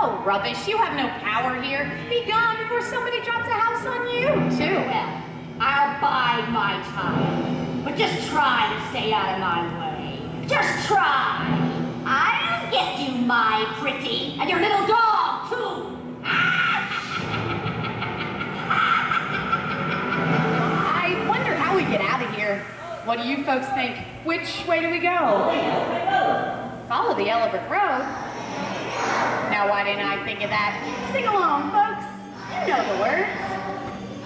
Oh, rubbish. You have no power here. Be gone before somebody drops a house on you, too. Well, I'll bide my time. But just try to stay out of my way. Just try. I'll get you, my pretty, and your little dog, too. I wonder how we get out of here. What do you folks think? Which way do we go? Follow the yellow brick road. Now, why didn't I think of that? Sing along, folks. You know the words.